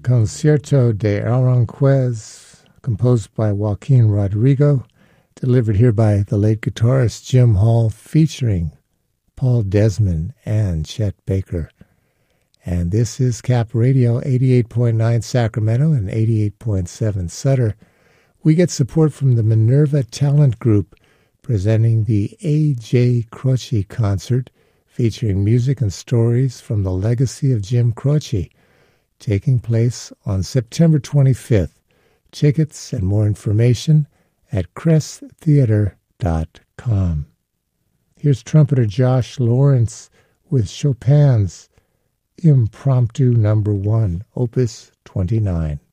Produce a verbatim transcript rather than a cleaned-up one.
Concierto de Aranjuez, composed by Joaquin Rodrigo, delivered here by the late guitarist Jim Hall, featuring Paul Desmond and Chet Baker. And this is Cap Radio, eighty-eight point nine Sacramento and eighty-eight point seven Sutter. We get support from the Minerva Talent Group, presenting the A J. Croce Concert, featuring music and stories from the legacy of Jim Croce, taking place on September twenty-fifth. Tickets and more information at crest theater dot com. Here's trumpeter Josh Lawrence with Chopin's Impromptu Number One, Opus twenty-nine.